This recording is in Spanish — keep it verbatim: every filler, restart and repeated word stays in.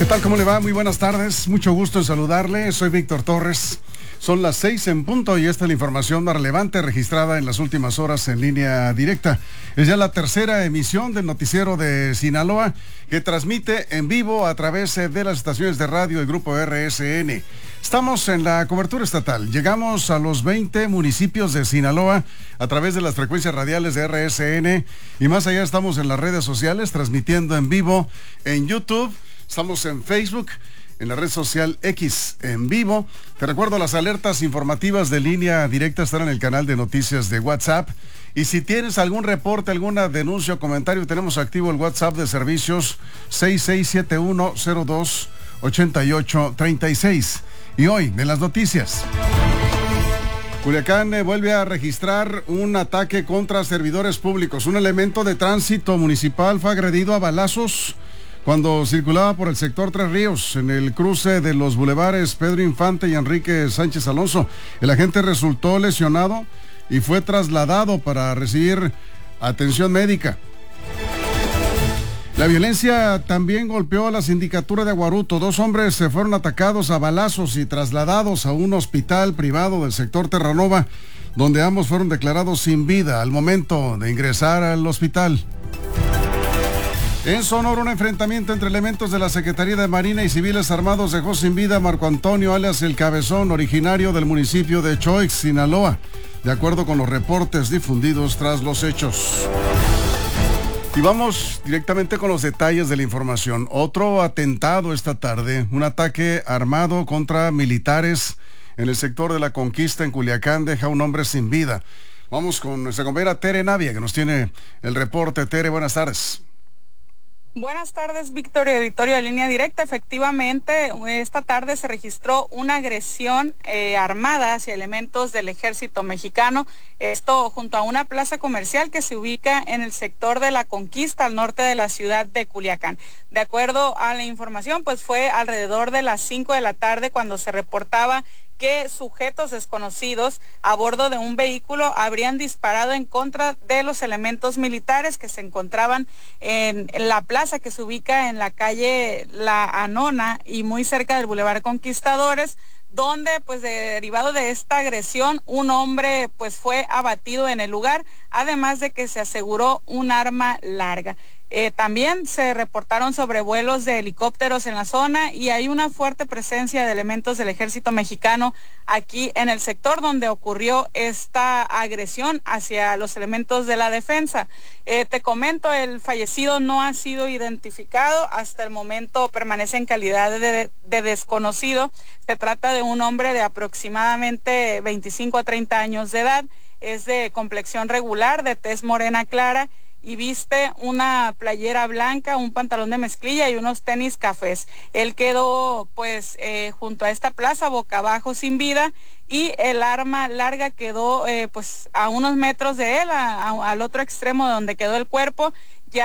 ¿Qué tal? ¿Cómo le va? Muy buenas tardes. Mucho gusto en saludarle. Soy Víctor Torres. Son las seis en punto y esta es la información más relevante registrada en las últimas horas en línea directa. Es ya la tercera emisión del noticiero de Sinaloa que transmite en vivo a través de las estaciones de radio del Grupo R S N. Estamos en la cobertura estatal. Llegamos a los veinte municipios de Sinaloa a través de las frecuencias radiales de R S N y más allá estamos en las redes sociales transmitiendo en vivo en YouTube. Estamos en Facebook, en la red social X en vivo. Te recuerdo, las alertas informativas de línea directa están en el canal de noticias de WhatsApp. Y si tienes algún reporte, alguna denuncia o comentario, tenemos activo el WhatsApp de servicios seis seis siete uno cero dos ocho ocho tres seis. Y hoy, en las noticias, Culiacán eh, vuelve a registrar un ataque contra servidores públicos. Un elemento de tránsito municipal fue agredido a balazos cuando circulaba por el sector Tres Ríos, en el cruce de los bulevares Pedro Infante y Enrique Sánchez Alonso. El agente resultó lesionado y fue trasladado para recibir atención médica. La violencia también golpeó a la sindicatura de Aguaruto. Dos hombres se fueron atacados a balazos y trasladados a un hospital privado del sector Terranova, donde ambos fueron declarados sin vida al momento de ingresar al hospital. En Sonora, un enfrentamiento entre elementos de la Secretaría de Marina y civiles armados dejó sin vida a Marco Antonio, alias El Cabezón, originario del municipio de Choix, Sinaloa, de acuerdo con los reportes difundidos tras los hechos. Y vamos directamente con los detalles de la información. Otro atentado esta tarde, un ataque armado contra militares en el sector de la Conquista en Culiacán, deja a un hombre sin vida. Vamos con nuestra compañera Tere Navia, que nos tiene el reporte. Tere, buenas tardes. Buenas tardes, Víctor y auditorio de Línea Directa. Efectivamente, esta tarde se registró una agresión eh, armada hacia elementos del ejército mexicano, esto junto a una plaza comercial que se ubica en el sector de la Conquista, al norte de la ciudad de Culiacán. De acuerdo a la información, pues fue alrededor de las cinco de la tarde cuando se reportaba que sujetos desconocidos a bordo de un vehículo habrían disparado en contra de los elementos militares que se encontraban en la plaza que se ubica en la calle La Anona y muy cerca del Boulevard Conquistadores, donde pues derivado de esta agresión un hombre pues fue abatido en el lugar, además de que se aseguró un arma larga. Eh, también se reportaron sobrevuelos de helicópteros en la zona y hay una fuerte presencia de elementos del ejército mexicano aquí en el sector donde ocurrió esta agresión hacia los elementos de la defensa. Eh, te comento, el fallecido no ha sido identificado, hasta el momento permanece en calidad de, de desconocido. Se trata de un hombre de aproximadamente veinticinco a treinta años de edad, es de complexión regular, de tez morena clara, y viste una playera blanca, un pantalón de mezclilla y unos tenis cafés. Él quedó pues eh, junto a esta plaza boca abajo sin vida y el arma larga quedó eh, pues a unos metros de él, a, a, al otro extremo de donde quedó el cuerpo.